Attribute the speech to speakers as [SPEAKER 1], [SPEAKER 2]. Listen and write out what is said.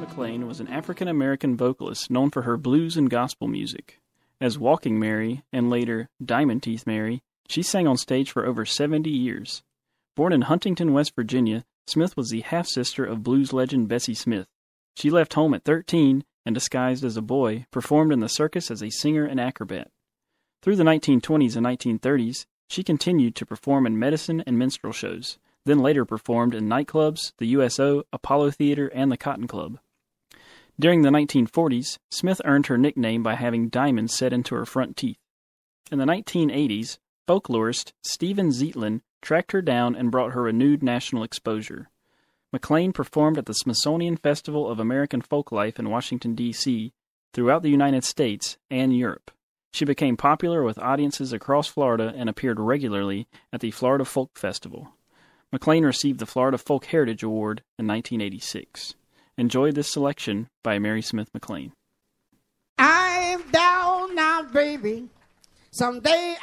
[SPEAKER 1] McLean was an African-American vocalist known for her blues and gospel music. As Walking Mary, and later Diamond Teeth Mary, she sang on stage for over 70 years. Born in Huntington, West Virginia, Smith was the half-sister of blues legend Bessie Smith. She left home at 13 and, disguised as a boy, performed in the circus as a singer and acrobat. Through the 1920s and 1930s, she continued to perform in medicine and minstrel shows, then later performed in nightclubs, the USO, Apollo Theater, and the Cotton Club. During the 1940s, Smith earned her nickname by having diamonds set into her front teeth. In the 1980s, folklorist Stephen Zeitlin tracked her down and brought her renewed national exposure. McLean performed at the Smithsonian Festival of American Folklife in Washington, D.C., throughout the United States and Europe. She became popular with audiences across Florida and appeared regularly at the Florida Folk Festival. McLean received the Florida Folk Heritage Award in 1986. Enjoy this selection by Mary Smith McLean.
[SPEAKER 2] I'm down now, baby. Someday